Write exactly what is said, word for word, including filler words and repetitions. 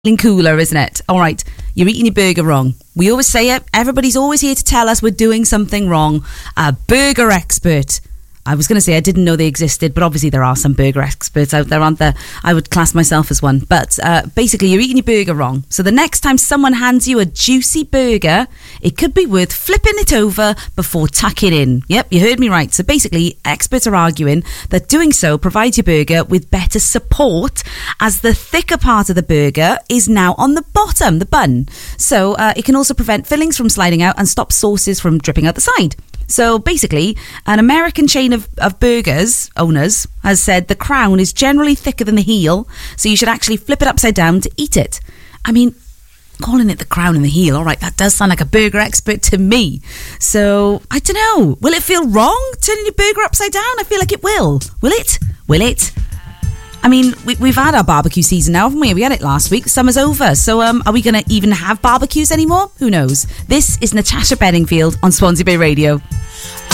cooler, isn't it? All right, you're eating your burger wrong. We always say it. Everybody's always here to tell us we're doing something wrong. A burger expert. I was going to say I didn't know they existed, but obviously there are some burger experts out there, aren't there? I would class myself as one. But uh, basically, you're eating your burger wrong. So the next time someone hands you a juicy burger, it could be worth flipping it over before tucking in. Yep, you heard me right. So basically, experts are arguing that doing so provides your burger with better support, as the thicker part of the burger is now on the bottom, the bun. So uh, it can also prevent fillings from sliding out and stop sauces from dripping out the side. So basically, an American chain of, of burgers owners has said the crown is generally thicker than the heel, so you should actually flip it upside down to eat it. I mean, calling it the crown and the heel, all right, that does sound like a burger expert to me. So, I don't know. Will it feel wrong turning your burger upside down? I feel like it will. Will it? Will it? I mean, we, we've had our barbecue season now, haven't we? We had it last week. Summer's over. So um, are we going to even have barbecues anymore? Who knows? This is Natasha Bedingfield on Swansea Bay Radio.